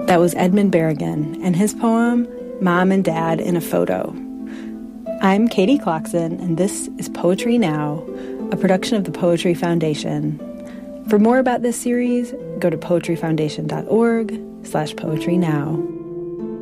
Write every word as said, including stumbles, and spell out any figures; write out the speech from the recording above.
That was Edmund Berrigan and his poem, Mom and Dad in a Photo. I'm Katie Clarkson, and this is Poetry Now, a production of the Poetry Foundation. For more about this series, go to poetryfoundation.org slash poetry now.